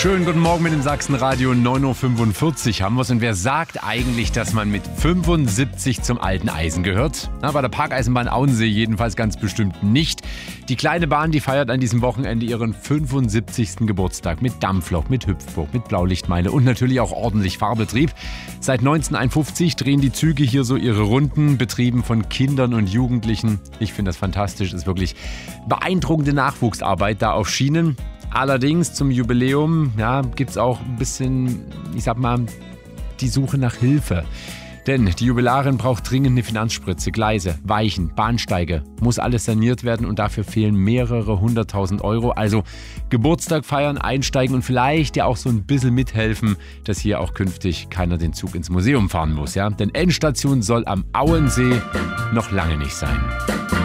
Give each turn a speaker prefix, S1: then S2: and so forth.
S1: Schönen guten Morgen mit dem Sachsenradio. 9.45 Uhr haben wir es. Und wer sagt eigentlich, dass man mit 75 zum alten Eisen gehört? Na, bei der Parkeisenbahn Auensee jedenfalls ganz bestimmt nicht. Die kleine Bahn, die feiert an diesem Wochenende ihren 75. Geburtstag mit Dampflok, mit Hüpfburg, mit Blaulichtmeile und natürlich auch ordentlich Fahrbetrieb. Seit 1951 drehen die Züge hier so ihre Runden, betrieben von Kindern und Jugendlichen. Ich finde das fantastisch, ist wirklich beeindruckende Nachwuchsarbeit da auf Schienen. Allerdings zum Jubiläum gibt es auch ein bisschen, die Suche nach Hilfe. Denn die Jubilarin braucht dringend eine Finanzspritze, Gleise, Weichen, Bahnsteige. Muss alles saniert werden und dafür fehlen mehrere 100.000 Euro. Also Geburtstag feiern, einsteigen und vielleicht ja auch so ein bisschen mithelfen, dass hier auch künftig keiner den Zug ins Museum fahren muss. Ja? Denn Endstation soll am Auensee noch lange nicht sein.